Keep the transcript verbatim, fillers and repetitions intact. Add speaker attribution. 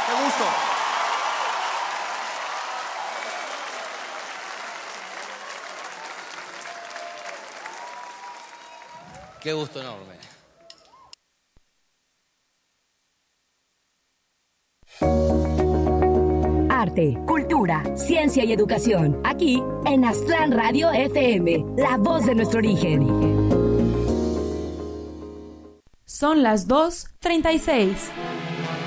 Speaker 1: Qué gusto.
Speaker 2: Qué gusto enorme.
Speaker 3: Arte, cultura, ciencia y educación. Aquí en Aztlán Radio F M, la voz de nuestro origen.
Speaker 4: Son las dos treinta y seis.